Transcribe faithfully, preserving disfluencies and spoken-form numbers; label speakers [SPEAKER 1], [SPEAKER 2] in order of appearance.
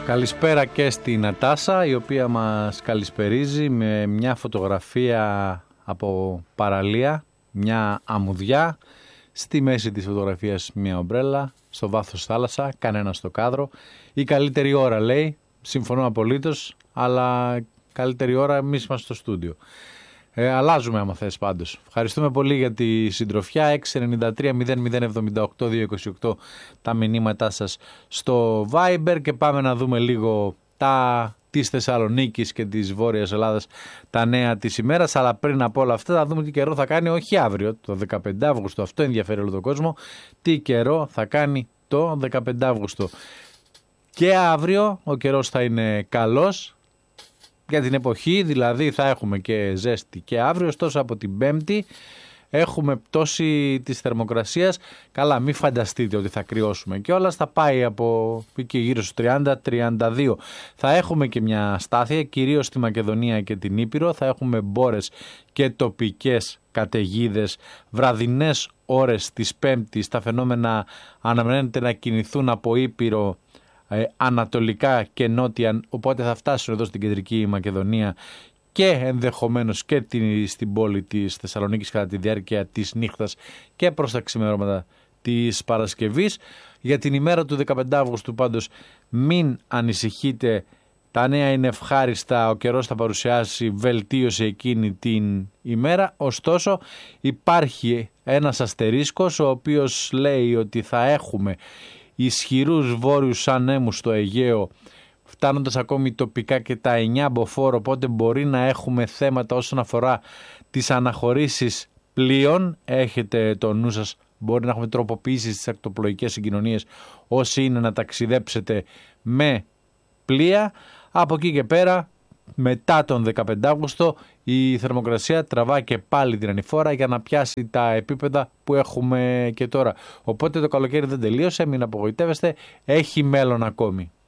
[SPEAKER 1] Καλησπέρα και στη Νατάσα, η οποία μας καλησπερίζει με μια φωτογραφία από παραλία, μια αμμουδιά, στη μέση της φωτογραφίας μια ομπρέλα, στο βάθος θάλασσα, κανένα στο κάδρο. Η καλύτερη ώρα, λέει, συμφωνώ απολύτως, αλλά καλύτερη ώρα εμείς είμαστε στο στούντιο. Ε, αλλάζουμε άμα θες πάντως. Ευχαριστούμε πολύ για τη συντροφιά. έξι εννιά τρία μηδέν μηδέν εβδομήντα οκτώ διακόσια είκοσι οκτώ τα μηνύματά σας στο Viber και πάμε να δούμε λίγο τα της Θεσσαλονίκης και της Βόρειας Ελλάδας, τα νέα της ημέρας. Αλλά πριν από όλα αυτά θα δούμε τι καιρό θα κάνει, όχι αύριο, το δεκαπέντε Αυγούστου, αυτό ενδιαφέρει όλο τον κόσμο, τι καιρό θα κάνει το δεκαπέντε Αυγούστου. Και αύριο ο καιρός θα είναι καλός για την εποχή, δηλαδή θα έχουμε και ζέστη και αύριο, ωστόσο από την Πέμπτη έχουμε πτώση της θερμοκρασίας. Καλά, μην φανταστείτε ότι θα κρυώσουμε κιόλας, θα πάει από εκεί γύρω στους τριάντα με τριάντα δύο. Θα έχουμε και μια στάθεια, κυρίως στη Μακεδονία και την Ήπειρο, θα έχουμε μπόρες και τοπικές καταιγίδες, βραδινές ώρες της Πέμπτης, τα φαινόμενα αναμένεται να κινηθούν από Ήπειρο Ε, ανατολικά και νότια, οπότε θα φτάσουν εδώ στην κεντρική Μακεδονία και ενδεχομένως και την, στην πόλη της Θεσσαλονίκης κατά τη διάρκεια της νύχτας και προς τα ξημερώματα της Παρασκευής. Για την ημέρα του δεκαπέντε Αυγούστου πάντως μην ανησυχείτε, τα νέα είναι ευχάριστα, ο καιρός θα παρουσιάσει βελτίωση εκείνη την ημέρα, ωστόσο υπάρχει ένας αστερίσκος ο οποίος λέει ότι θα έχουμε ισχυρούς βόρειους ανέμους στο Αιγαίο, φτάνοντας ακόμη τοπικά και τα εννιά μποφόρ, οπότε μπορεί να έχουμε θέματα όσον αφορά τις αναχωρήσεις πλοίων. Έχετε το νου σας, μπορεί να έχουμε τροποποιήσεις στις ακτοπλοϊκές συγκοινωνίες όσοι είναι να ταξιδέψετε με πλοία. Από εκεί και πέρα, μετά τον δεκαπέντε Αυγούστου, η θερμοκρασία τραβά και πάλι την ανηφόρα για να πιάσει τα επίπεδα που έχουμε και τώρα. Οπότε το καλοκαίρι δεν τελείωσε, μην απογοητεύεστε, έχει μέλλον ακόμη.